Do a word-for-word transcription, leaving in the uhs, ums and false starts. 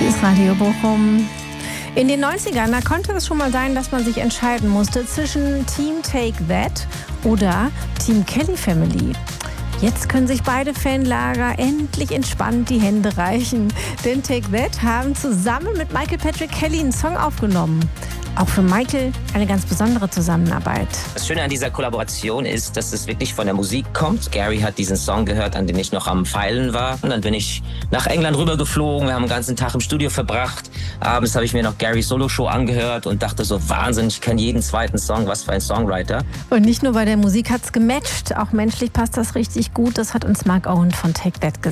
Hier ist Radio Bochum. In den neunzigern, da konnte es schon mal sein, dass man sich entscheiden musste zwischen Team Take That oder Team Kelly Family. Jetzt können sich beide Fanlager endlich entspannt die Hände reichen. Denn Take That haben zusammen mit Michael Patrick Kelly einen Song aufgenommen. Auch für Michael eine ganz besondere Zusammenarbeit. Das Schöne an dieser Kollaboration ist, dass es wirklich von der Musik kommt. Gary hat diesen Song gehört, an dem ich noch am Feilen war. Und dann bin ich nach England rübergeflogen. Wir haben den ganzen Tag im Studio verbracht. Abends habe ich mir noch Garys Solo-Show angehört und dachte so, Wahnsinn, ich kenne jeden zweiten Song, was für ein Songwriter. Und nicht nur bei der Musik hat's gematcht, auch menschlich passt das richtig gut. Das hat uns Mark Owen von Take That gesagt.